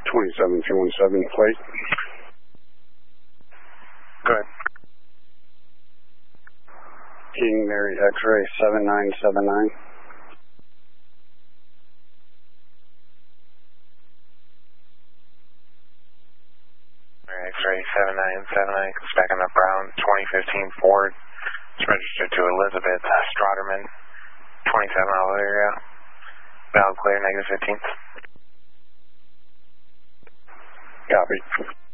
27217 plate. Go ahead. King Mary X-ray 7979. X-ray 7979, comes back on the brown 2015 Ford. It's registered to Elizabeth Strotterman, 27 mile area. Valid clear, -15th. Copy.